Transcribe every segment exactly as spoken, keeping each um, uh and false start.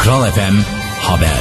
Kral F M Haber.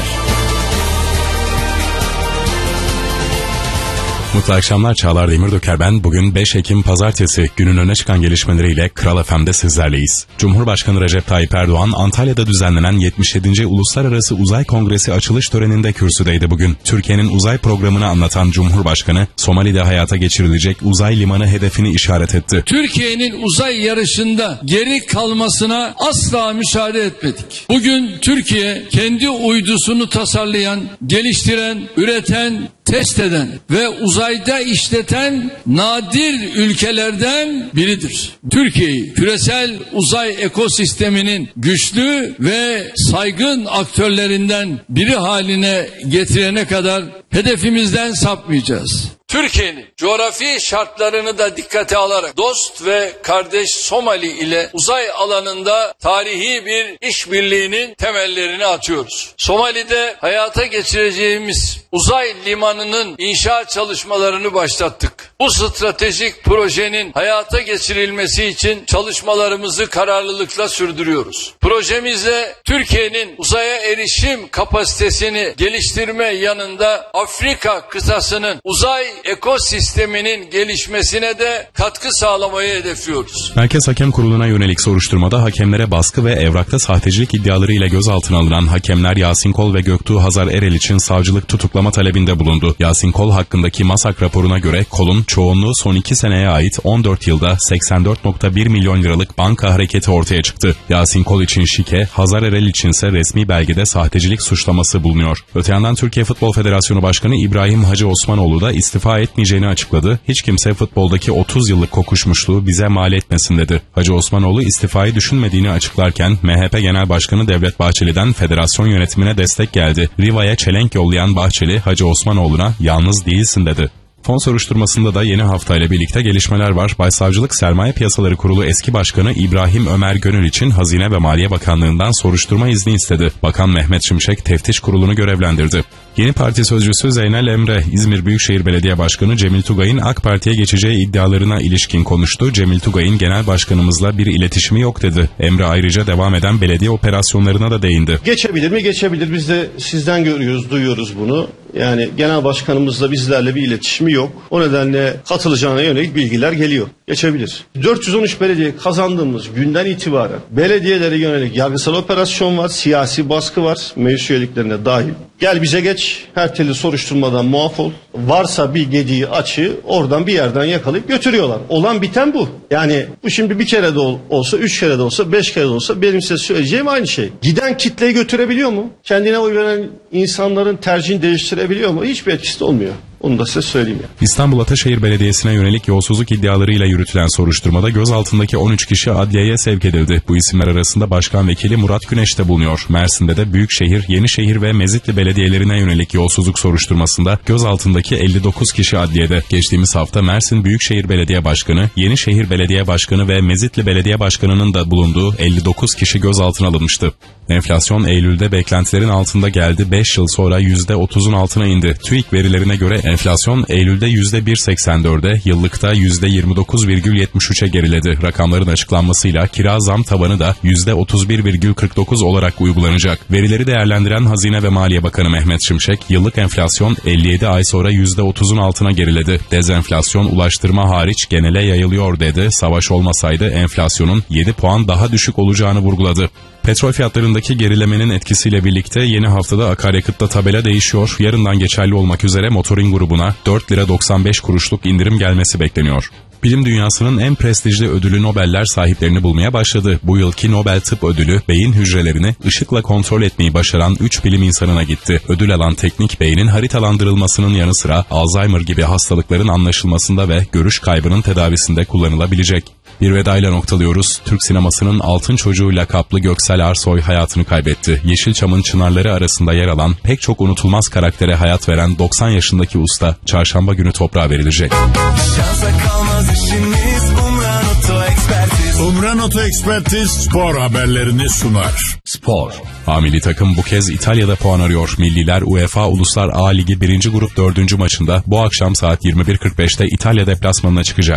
Mutlu akşamlar, Çağlar Demirdöker ben. Bugün beş Ekim Pazartesi, günün öne çıkan gelişmeleriyle Kral F M'de sizlerleyiz. Cumhurbaşkanı Recep Tayyip Erdoğan, Antalya'da düzenlenen yetmiş yedinci Uluslararası Uzay Kongresi açılış töreninde kürsüdeydi bugün. Türkiye'nin uzay programını anlatan Cumhurbaşkanı, Somali'de hayata geçirilecek uzay limanı hedefini işaret etti. Türkiye'nin uzay yarışında geri kalmasına asla müsaade etmedik. Bugün Türkiye kendi uydusunu tasarlayan, geliştiren, üreten, test eden ve uzayda işleten nadir ülkelerden biridir. Türkiye'yi küresel uzay ekosisteminin güçlü ve saygın aktörlerinden biri haline getirene kadar hedefimizden sapmayacağız. Türkiye'nin coğrafi şartlarını da dikkate alarak dost ve kardeş Somali ile uzay alanında tarihi bir işbirliğinin temellerini atıyoruz. Somali'de hayata geçireceğimiz uzay limanının inşaat çalışmalarını başlattık. Bu stratejik projenin hayata geçirilmesi için çalışmalarımızı kararlılıkla sürdürüyoruz. Projemizle Türkiye'nin uzaya erişim kapasitesini geliştirme yanında Afrika kıtasının uzay ekosisteminin gelişmesine de katkı sağlamayı hedefliyoruz. Merkez Hakem Kurulu'na yönelik soruşturmada hakemlere baskı ve evrakta sahtecilik iddialarıyla gözaltına alınan hakemler Yasin Kol ve Göktuğ Hazar Erel için savcılık tutuklama talebinde bulundu. Yasin Kol hakkındaki MASAK raporuna göre Kol'un çoğunluğu son iki seneye ait on dört yılda seksen dört virgül bir milyon liralık banka hareketi ortaya çıktı. Yasin Kol için şike, Hazar Erel içinse resmi belgede sahtecilik suçlaması bulunuyor. Öte yandan Türkiye Futbol Federasyonu Başkanı İbrahim Hacı Osmanoğlu da istifa etmeyeceğini açıkladı. Hiç kimse futboldaki otuz yıllık kokuşmuşluğu bize mal etmesin dedi. Hacı Osmanoğlu istifayı düşünmediğini açıklarken M H P Genel Başkanı Devlet Bahçeli'den federasyon yönetimine destek geldi. Riva'ya çelenk yollayan Bahçeli, Hacı Osmanoğlu'na yalnız değilsin dedi. Fon soruşturmasında da yeni haftayla birlikte gelişmeler var. Başsavcılık Sermaye Piyasaları Kurulu eski başkanı İbrahim Ömer Gönül için Hazine ve Maliye Bakanlığı'ndan soruşturma izni istedi. Bakan Mehmet Şimşek teftiş kurulunu görevlendirdi. Yeni Parti sözcüsü Zeynel Emre, İzmir Büyükşehir Belediye Başkanı Cemil Tugay'ın AK Parti'ye geçeceği iddialarına ilişkin konuştu. Cemil Tugay'ın genel başkanımızla bir iletişimi yok dedi. Emre ayrıca devam eden belediye operasyonlarına da değindi. Geçebilir mi? Geçebilir. Biz de sizden görüyoruz, duyuyoruz bunu. Yani genel başkanımızla bizlerle bir iletişimi yok. O nedenle katılacağına yönelik bilgiler geliyor. Geçebilir. dört yüz on üç belediye kazandığımız günden itibaren belediyelere yönelik yargısal operasyon var, siyasi baskı var, meclis üyeliklerine dahil. Gel bize geç, her türlü soruşturmadan muaf ol. Varsa bir gediği açığı oradan bir yerden yakalayıp götürüyorlar. Olan biten bu. Yani bu şimdi bir kere de olsa, üç kere de olsa, beş kere de olsa benim size söyleyeceğim aynı şey. Giden kitleyi götürebiliyor mu? Kendine oy veren insanların tercihini değiştirebiliyor mu? Hiçbir etkisi de olmuyor. Onu da size söyleyeyim ya. İstanbul Ataşehir Belediyesi'ne yönelik yolsuzluk iddialarıyla yürütülen soruşturmada gözaltındaki on üç kişi adliyeye sevk edildi. Bu isimler arasında Başkan Vekili Murat Güneş de bulunuyor. Mersin'de de Büyükşehir, Yenişehir ve Mezitli belediyelerine yönelik yolsuzluk soruşturmasında gözaltındaki elli dokuz kişi adliyede. Geçtiğimiz hafta Mersin Büyükşehir Belediye Başkanı, Yenişehir Belediye Başkanı ve Mezitli Belediye Başkanı'nın da bulunduğu elli dokuz kişi gözaltına alınmıştı. Enflasyon Eylül'de beklentilerin altında geldi. beş yıl sonra yüzde otuzun altına indi. TÜİK verilerine göre enflasyon Eylül'de yüzde bir virgül seksen dörde, yıllıkta yüzde yirmi dokuz virgül yetmiş üçe geriledi. Rakamların açıklanmasıyla kira zam tavanı da yüzde otuz bir virgül kırk dokuz olarak uygulanacak. Verileri değerlendiren Hazine ve Maliye Bakanı Mehmet Şimşek, yıllık enflasyon elli yedi ay sonra yüzde otuzun altına geriledi. Dezenflasyon ulaştırma hariç genele yayılıyor dedi. Savaş olmasaydı enflasyonun yedi puan daha düşük olacağını vurguladı. Petrol fiyatlarındaki gerilemenin etkisiyle birlikte yeni haftada akaryakıtta tabela değişiyor. Yarından geçerli olmak üzere motorin grubuna dört lira doksan beş kuruşluk indirim gelmesi bekleniyor. Bilim dünyasının en prestijli ödülü Nobeller sahiplerini bulmaya başladı. Bu yılki Nobel Tıp Ödülü beyin hücrelerini ışıkla kontrol etmeyi başaran üç bilim insanına gitti. Ödül alan teknik beynin haritalandırılmasının yanı sıra Alzheimer gibi hastalıkların anlaşılmasında ve görüş kaybının tedavisinde kullanılabilecek. Bir vedayla noktalıyoruz. Türk sinemasının altın çocuğu lakaplı Göksel Arsoy hayatını kaybetti. Yeşilçam'ın çınarları arasında yer alan pek çok unutulmaz karaktere hayat veren doksan yaşındaki usta çarşamba günü toprağa verilecek. Şansa kalmaz işimiz, Umran Oto Ekspertiz. Umran Oto Ekspertiz spor haberlerini sunar. Spor. A milli takım bu kez İtalya'da puan arıyor. Milliler UEFA Uluslar A Ligi birinci grup dördüncü maçında bu akşam saat yirmi bir kırk beşte İtalya deplasmanına çıkacak.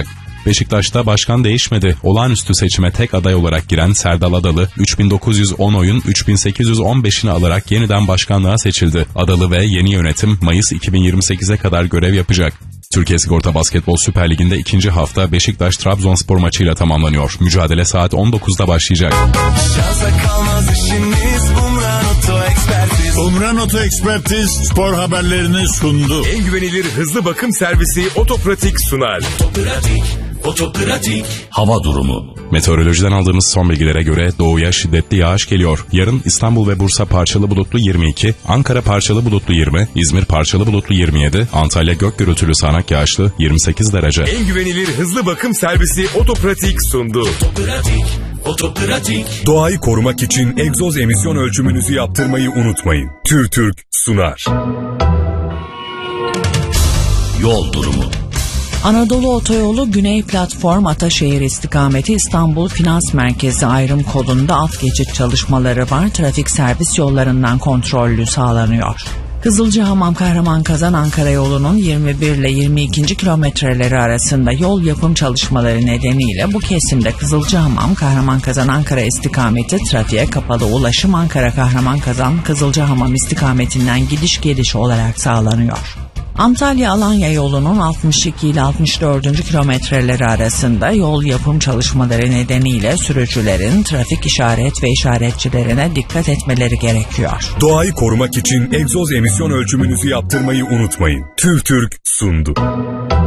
Beşiktaş'ta başkan değişmedi. Olağanüstü seçime tek aday olarak giren Serdal Adalı, üç bin dokuz yüz on oyun üç bin sekiz yüz on beşini alarak yeniden başkanlığa seçildi. Adalı ve yeni yönetim Mayıs iki bin yirmi sekize kadar görev yapacak. Türkiye Sigorta Basketbol Süper Ligi'nde ikinci hafta Beşiktaş-Trabzonspor maçıyla tamamlanıyor. Mücadele saat on dokuzda başlayacak. Umran Oto Ekspertiz spor haberlerini sundu. En güvenilir hızlı bakım servisi Otopratik sunar. Otopratik, Otopratik. Hava durumu. Meteorolojiden aldığımız son bilgilere göre doğuya şiddetli yağış geliyor. Yarın İstanbul ve Bursa parçalı bulutlu yirmi iki, Ankara parçalı bulutlu yirmi, İzmir parçalı bulutlu yirmi yedi, Antalya gök gürültülü sağanak yağışlı yirmi sekiz derece. En güvenilir hızlı bakım servisi Otopratik sundu. Otopratik, Otopratik. Doğayı korumak için egzoz emisyon ölçümünüzü yaptırmayı unutmayın. TÜRTÜRK sunar. Yol durumu. Anadolu Otoyolu Güney Platform Ataşehir istikameti İstanbul Finans Merkezi ayrım kodunda alt geçit çalışmaları var. Trafik servis yollarından kontrollü sağlanıyor. Kızılcahamam Kahramanmaraş Ankara yolunun yirmi bir ile yirmi ikinci kilometreleri arasında yol yapım çalışmaları nedeniyle bu kesimde Kızılcahamam Kahramanmaraş Ankara istikameti trafiğe kapalı, ulaşım Ankara Kahramanmaraş Kızılcahamam istikametinden gidiş geliş olarak sağlanıyor. Antalya-Alanya yolunun altmış iki ile altmış dördüncü kilometreleri arasında yol yapım çalışmaları nedeniyle sürücülerin trafik işaret ve işaretçilerine dikkat etmeleri gerekiyor. Doğayı korumak için egzoz emisyon ölçümünüzü yaptırmayı unutmayın. TÜRTÜRK sundu.